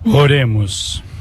Oremos.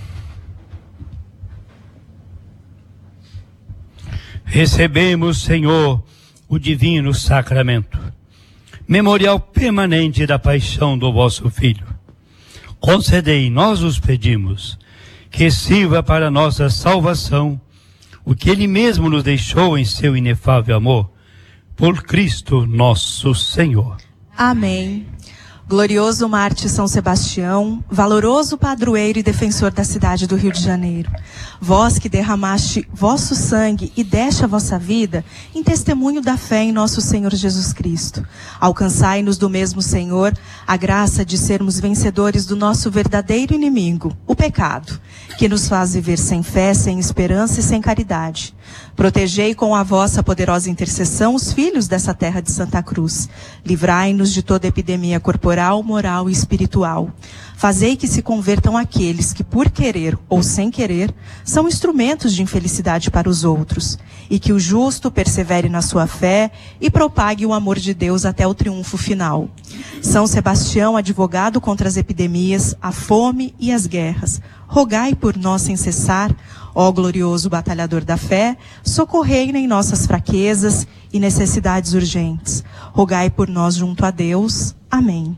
Recebemos, Senhor, o divino sacramento, memorial permanente da paixão do vosso Filho. Concedei, nós os pedimos, que sirva para nossa salvação o que Ele mesmo nos deixou em seu inefável amor, por Cristo nosso Senhor. Amém. Glorioso Mártir São Sebastião, valoroso padroeiro e defensor da cidade do Rio de Janeiro, vós que derramaste vosso sangue e deste a vossa vida em testemunho da fé em nosso Senhor Jesus Cristo, alcançai-nos do mesmo Senhor a graça de sermos vencedores do nosso verdadeiro inimigo, o pecado, que nos faz viver sem fé, sem esperança e sem caridade. Protegei com a vossa poderosa intercessão os filhos dessa terra de Santa Cruz. Livrai-nos de toda epidemia corporal, moral e espiritual. Fazei que se convertam aqueles que, por querer ou sem querer, são instrumentos de infelicidade para os outros. E que o justo persevere na sua fé e propague o amor de Deus até o triunfo final. São Sebastião, advogado contra as epidemias, a fome e as guerras, rogai por nós sem cessar. Ó glorioso batalhador da fé, socorrei-nos em nossas fraquezas e necessidades urgentes. Rogai por nós junto a Deus. Amém.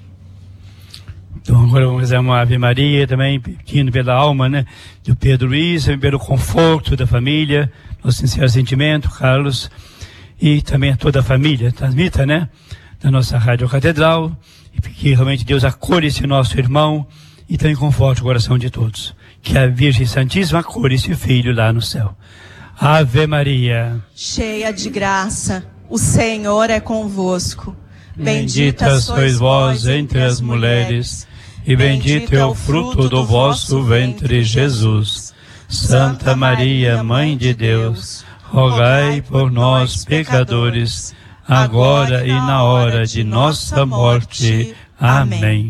Então agora vamos fazer uma Ave Maria também, pedindo pela alma, né, de Pedro Luiz, pelo conforto da família, nosso sincero sentimento, Carlos, e também a toda a família, transmita, né, da nossa Rádio Catedral, e que realmente Deus acolha esse nosso irmão e também conforte o coração de todos. Que a Virgem Santíssima acolha esse filho lá no céu. Ave Maria, cheia de graça, o Senhor é convosco. bendita sois vós entre as mulheres, e bendito é o fruto do vosso ventre, Jesus. Santa Maria, Mãe de Deus, rogai por nós, pecadores, agora e na hora de nossa morte. Amém.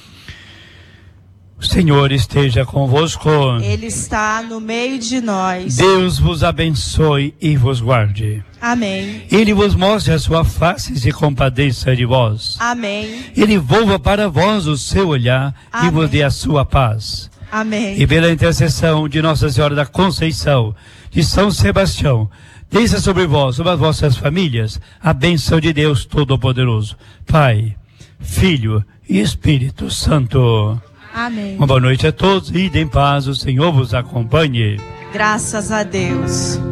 O Senhor esteja convosco. Ele está no meio de nós. Deus vos abençoe e vos guarde. Amém. Ele vos mostre a sua face e se compadeça de vós. Amém. Ele volva para vós o seu olhar. Amém. E vos dê a sua paz. Amém. E pela intercessão de Nossa Senhora da Conceição, de São Sebastião, desça sobre vós, sobre as vossas famílias, a bênção de Deus Todo-Poderoso, Pai, Filho e Espírito Santo. Amém. Uma boa noite a todos, ide em paz, o Senhor vos acompanhe. Graças a Deus.